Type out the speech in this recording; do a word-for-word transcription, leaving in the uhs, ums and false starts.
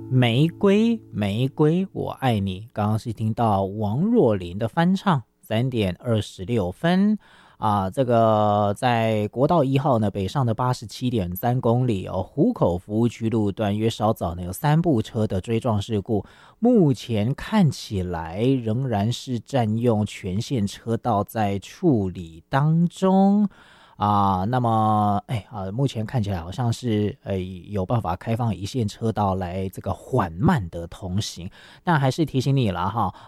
玫瑰，玫瑰，我爱你。刚刚是听到王若琳的翻唱，三点二十六分啊。这个在国道一号呢，北上的八十七点三公里哦，湖口服务区路段，约稍早呢有三部车的追撞事故，目前看起来仍然是占用全线车道在处理当中。啊，那么，哎啊，目前看起来好像是，呃，有办法开放一线车道来这个缓慢的通行，但还是提醒你了哈，